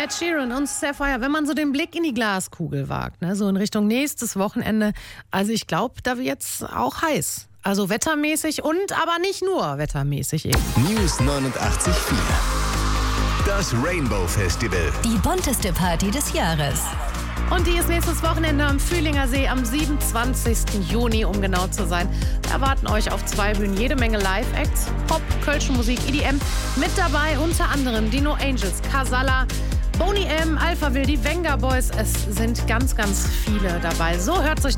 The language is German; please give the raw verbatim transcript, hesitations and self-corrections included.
Ed Sheeran und Sapphire, wenn man so den Blick in die Glaskugel wagt, ne, so in Richtung nächstes Wochenende, also ich glaube, da wird's auch heiß. Also wettermäßig und aber nicht nur wettermäßig eben. News neunundachtzig Komma vier. Das Rainbow Festival. Die bunteste Party des Jahres. Und die ist nächstes Wochenende am Fühlinger See am siebenundzwanzigsten Juni, um genau zu sein. Wir erwarten euch auf zwei Bühnen jede Menge Live-Acts, Pop, kölsche Musik, E D M. Mit dabei unter anderem die No Angels, Casalla, Boney M, Alphaville, die Venga Boys. Es sind ganz, ganz viele dabei. So hört sich